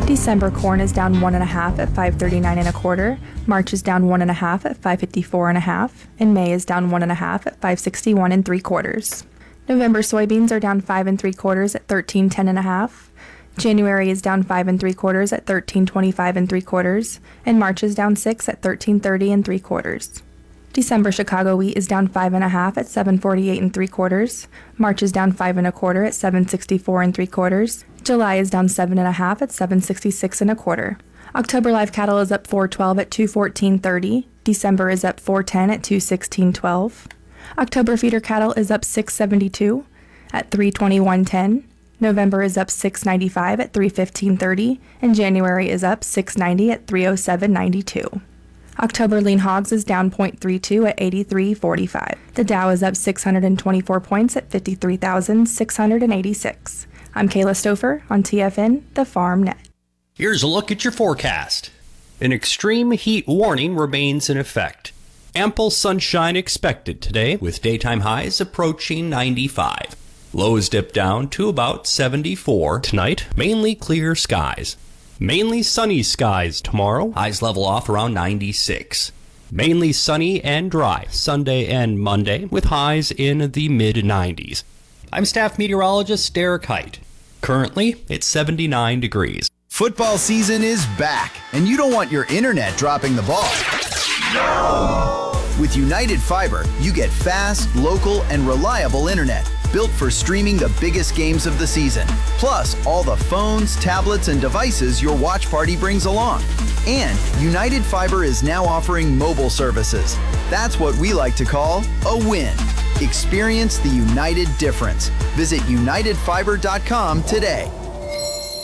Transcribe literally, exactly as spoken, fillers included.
December corn is down one and a half at five thirty-nine and a quarter. March is down one and a half at five fifty-four and a half. And May is down one and a half at five sixty-one and three quarters. November soybeans are down five and three quarters at thirteen ten and a half. January is down five and three quarters at thirteen twenty-five and three quarters. And March is down six at thirteen thirty and three quarters. December Chicago wheat is down five and a half at seven forty-eight and three quarters. March is down five and a quarter at seven sixty-four and three quarters. July is down seven and a half at seven sixty-six and a quarter. October live cattle is up four twelve at two fourteen thirty. December is up four ten at two sixteen twelve. October feeder cattle is up six seventy-two at three twenty-one ten. November is up six ninety-five at three fifteen thirty, and January is up six ninety at three oh seven ninety-two. October lean hogs is down zero point three two at eighty-three forty-five. The Dow is up six hundred twenty-four points at fifty-three thousand six hundred eighty-six. I'm Kayla Stouffer on T F N, the Farm Net. Here's a look at your forecast. An extreme heat warning remains in effect. Ample sunshine expected today, with daytime highs approaching ninety-five. Lows dip down to about seventy-four tonight. Mainly clear skies. Mainly sunny skies tomorrow. Highs level off around ninety-six. Mainly sunny and dry Sunday and Monday, with highs in the mid nineties. I'm staff meteorologist Derek Height. Currently, it's seventy-nine degrees. Football season is back, and you don't want your internet dropping the ball. No! With United Fiber, you get fast, local, and reliable internet built for streaming the biggest games of the season, plus all the phones, tablets, and devices your watch party brings along. And United Fiber is now offering mobile services. That's what we like to call a win. Experience the United difference. Visit united fiber dot com today.